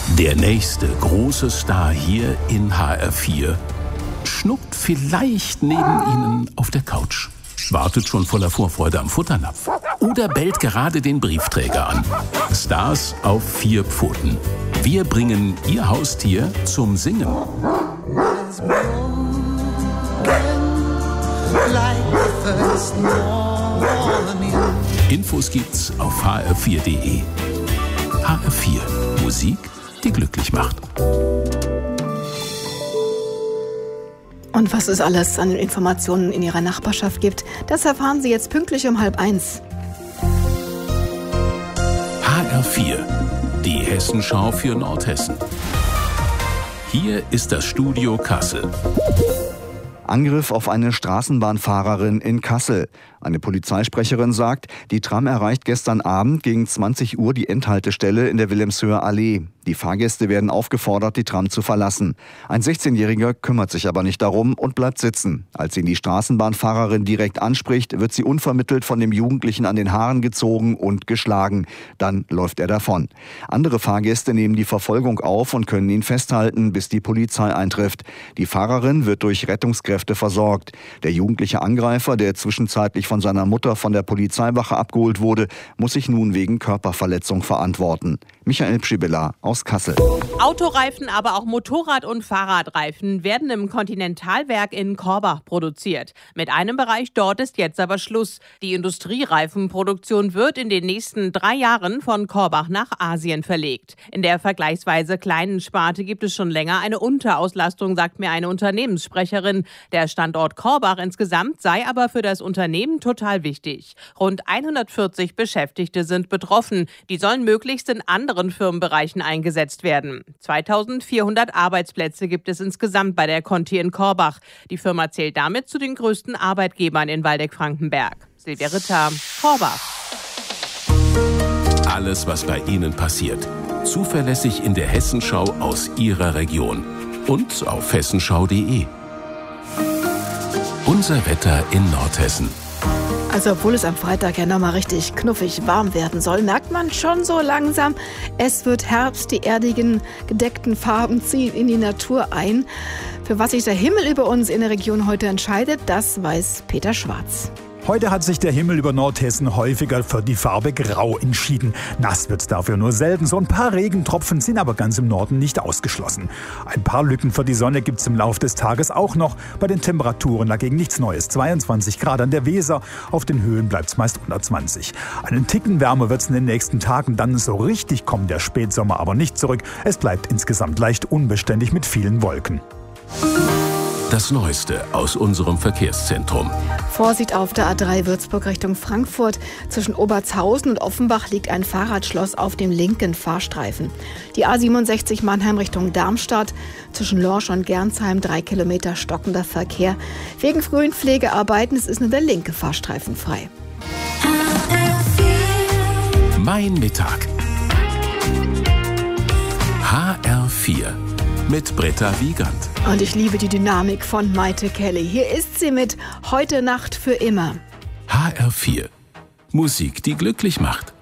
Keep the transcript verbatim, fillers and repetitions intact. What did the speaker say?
Der nächste große Star hier in H R vier schnuckt vielleicht neben Ihnen auf der Couch, wartet schon voller Vorfreude am Futternapf oder bellt gerade den Briefträger an. Stars auf vier Pfoten. Wir bringen Ihr Haustier zum Singen. Infos gibt's auf h r vier punkt d e. H R vier. Musik, die glücklich macht. Und was es alles an Informationen in Ihrer Nachbarschaft gibt, das erfahren Sie jetzt pünktlich um halb eins. H R vier, die Hessenschau für Nordhessen. Hier ist das Studio Kassel. Angriff auf eine Straßenbahnfahrerin in Kassel. Eine Polizeisprecherin sagt, die Tram erreicht gestern Abend gegen zwanzig Uhr die Endhaltestelle in der Wilhelmshöher Allee. Die Fahrgäste werden aufgefordert, die Tram zu verlassen. Ein sechzehnjähriger kümmert sich aber nicht darum und bleibt sitzen. Als ihn die Straßenbahnfahrerin direkt anspricht, wird sie unvermittelt von dem Jugendlichen an den Haaren gezogen und geschlagen. Dann läuft er davon. Andere Fahrgäste nehmen die Verfolgung auf und können ihn festhalten, bis die Polizei eintrifft. Die Fahrerin wird durch Rettungskräfte versorgt. Der jugendliche Angreifer, der zwischenzeitlich von seiner Mutter von der Polizeiwache abgeholt wurde, muss sich nun wegen Körperverletzung verantworten. Michael Pschibilla aus Kassel. Autoreifen, aber auch Motorrad- und Fahrradreifen werden im Continental-Werk in Korbach produziert. Mit einem Bereich dort ist jetzt aber Schluss. Die Industriereifenproduktion wird in den nächsten drei Jahren von Korbach nach Asien verlegt. In der vergleichsweise kleinen Sparte gibt es schon länger eine Unterauslastung, sagt mir eine Unternehmenssprecherin. Der Standort Korbach insgesamt sei aber für das Unternehmen total wichtig. Rund hundertvierzig Beschäftigte sind betroffen. Die sollen möglichst in anderen Firmenbereichen eingesetzt werden. zweitausendvierhundert Arbeitsplätze gibt es insgesamt bei der Conti in Korbach. Die Firma zählt damit zu den größten Arbeitgebern in Waldeck-Frankenberg. Silvia Ritter, Korbach. Alles, was bei Ihnen passiert. Zuverlässig in der Hessenschau aus Ihrer Region. Und auf hessenschau punkt d e. Unser Wetter in Nordhessen. Also obwohl es am Freitag ja nochmal richtig knuffig warm werden soll, merkt man schon so langsam, es wird Herbst, die erdigen, gedeckten Farben ziehen in die Natur ein. Für was sich der Himmel über uns in der Region heute entscheidet, das weiß Peter Schwarz. Heute hat sich der Himmel über Nordhessen häufiger für die Farbe Grau entschieden. Nass wird's dafür nur selten. So ein paar Regentropfen sind aber ganz im Norden nicht ausgeschlossen. Ein paar Lücken für die Sonne gibt's im Laufe des Tages auch noch. Bei den Temperaturen dagegen nichts Neues. zweiundzwanzig Grad an der Weser. Auf den Höhen bleibt's meist unter zwanzig. Einen Ticken wärmer wird's in den nächsten Tagen. Dann so richtig kommt der Spätsommer aber nicht zurück. Es bleibt insgesamt leicht unbeständig mit vielen Wolken. Das Neueste aus unserem Verkehrszentrum. Vorsicht auf der A drei Würzburg Richtung Frankfurt. Zwischen Obertshausen und Offenbach liegt ein Fahrradschloss auf dem linken Fahrstreifen. Die A siebenundsechzig Mannheim Richtung Darmstadt. Zwischen Lorsch und Gernsheim drei Kilometer stockender Verkehr. Wegen frühen Pflegearbeiten ist nur der linke Fahrstreifen frei. Mein Mittag. H R vier. Mit Britta Wiegand. Und ich liebe die Dynamik von Maite Kelly. Hier ist sie mit Heute Nacht für immer. H R vier. Musik, die glücklich macht.